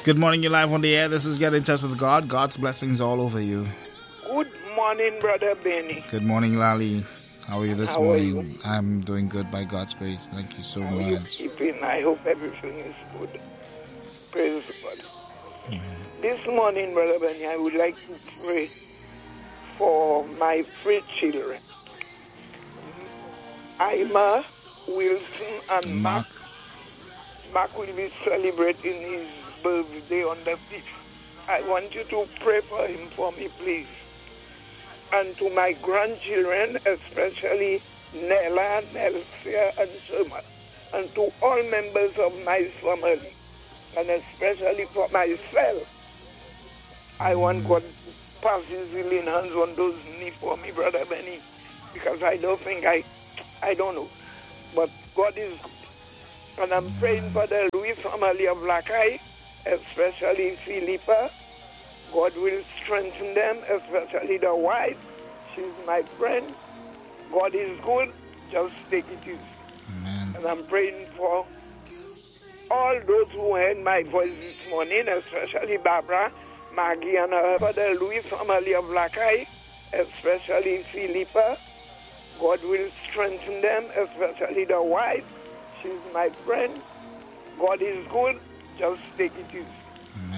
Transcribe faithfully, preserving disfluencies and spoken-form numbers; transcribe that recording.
Good morning, you're live on the air. This is Get in Touch with God. God's blessings all over you. Good morning, Brother Benny. Good morning, Lali. How are you this How morning? are you? I'm doing good by God's grace. Thank you so How are you much. keeping? I hope everything is good. Praise God. Amen. This morning, Brother Benny, I would like to pray for my three children. Ima, Wilson, and Mark. Mark. Mark will be celebrating his birthday on the fifth. I want you to pray for him for me, please. And to my grandchildren, especially Nella, Nelsia, and Sherman, and to all members of my family, and especially for myself. I want God to pass his healing hands on those knees for me, Brother Benny, because I don't think I, I don't know. But God is good. And I'm praying for the Louis family of Lakai, especially Philippa. God will strengthen them, especially the wife. She's my friend. God is good. Just take it easy. Amen. And I'm praying for all those who heard my voice this morning, especially Barbara, Maggie, and her, for the Louis family of Lakai, especially Philippa. God will strengthen them, especially the wife. She's my friend. God is good. Just take it easy.